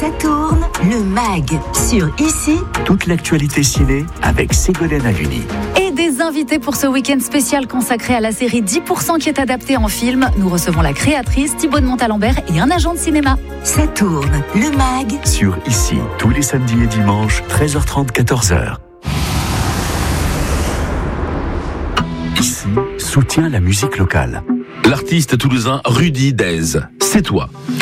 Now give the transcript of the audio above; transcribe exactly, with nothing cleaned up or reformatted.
Ça tourne, le mag sur Ici. Toute l'actualité ciné avec Ségolène Haluni. Et des invités pour ce week-end spécial consacré à la série dix pour cent qui est adaptée en film. Nous recevons la créatrice Thibaut de Montalembert et un agent de cinéma. Ça tourne, le mag sur Ici, tous les samedis et dimanches, treize heures trente, quatorze heures. Ici, soutient la musique locale. L'artiste toulousain Rudy Dez, c'est toi.